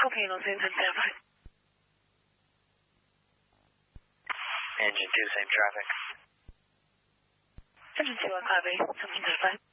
Okay, Los Angeles, stand by. Engine 2, same traffic. Engine 2 on 5A, 1735.